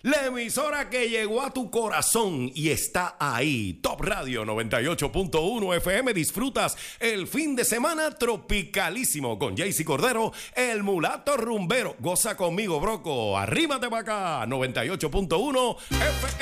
La emisora que llegó a tu corazón y está ahí. Top Radio 98.1 FM. Disfrutas el fin de semana tropicalísimo con Jaycee Cordero, el mulato rumbero. Goza conmigo, broco. Arrímate para acá. 98.1 FM.